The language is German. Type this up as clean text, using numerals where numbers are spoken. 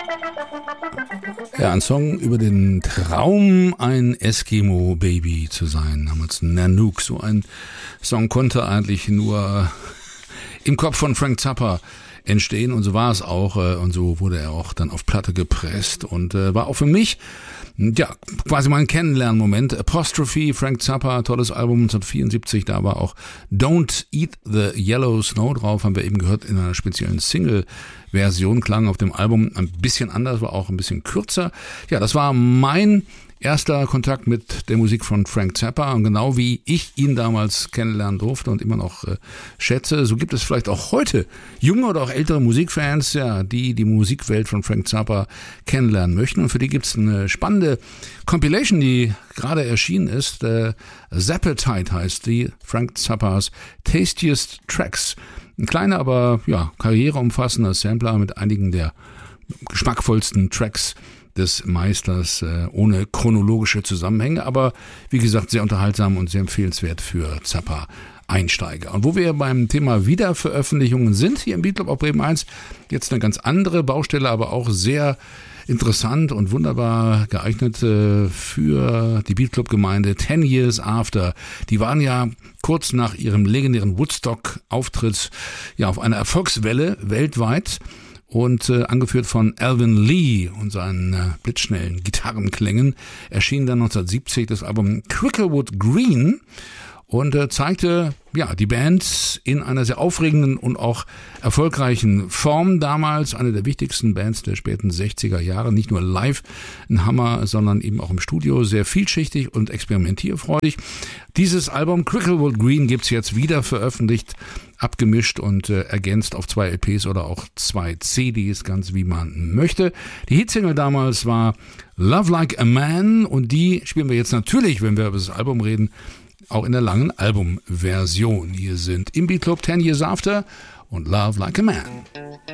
Ja, ein Song über den Traum, ein Eskimo-Baby zu sein, namens Nanook. So ein Song konnte eigentlich nur im Kopf von Frank Zappa entstehen und so war es auch und so wurde er auch dann auf Platte gepresst und war auch für mich ja quasi mein Kennenlernmoment. Apostrophe, Frank Zappa, tolles Album 1974, da war auch Don't Eat the Yellow Snow drauf, haben wir eben gehört in einer speziellen Single-Version, klang auf dem Album ein bisschen anders, war auch ein bisschen kürzer. Ja, das war mein erster Kontakt mit der Musik von Frank Zappa und genau wie ich ihn damals kennenlernen durfte und immer noch schätze, so gibt es vielleicht auch heute junge oder auch ältere Musikfans, ja, die die Musikwelt von Frank Zappa kennenlernen möchten und für die gibt es eine spannende Compilation, die gerade erschienen ist. Zappetite heißt die, Frank Zappas Tastiest Tracks. Ein kleiner, aber ja, karriereumfassender Sampler mit einigen der geschmackvollsten Tracks des Meisters, ohne chronologische Zusammenhänge, aber wie gesagt sehr unterhaltsam und sehr empfehlenswert für Zappa-Einsteiger. Und wo wir beim Thema Wiederveröffentlichungen sind, hier im Beatclub auf Bremen 1, jetzt eine ganz andere Baustelle, aber auch sehr interessant und wunderbar geeignet für die Beatclub-Gemeinde 10 Years After. Die waren ja kurz nach ihrem legendären Woodstock-Auftritt ja auf einer Erfolgswelle weltweit und angeführt von Alvin Lee und seinen blitzschnellen Gitarrenklängen erschien dann 1970 das Album Cricklewood Green und zeigte ja die Band in einer sehr aufregenden und auch erfolgreichen Form damals, eine der wichtigsten Bands der späten 60er Jahre, nicht nur live ein Hammer, sondern eben auch im Studio, sehr vielschichtig und experimentierfreudig. Dieses Album Cricklewood Green gibt's jetzt wieder veröffentlicht, abgemischt und ergänzt auf 2 LPs oder auch 2 CDs, ganz wie man möchte. Die Hitsingle damals war Love Like a Man und die spielen wir jetzt natürlich, wenn wir über das Album reden, auch in der langen Albumversion. Hier sind im Beatclub 10 Years After und Love Like a Man.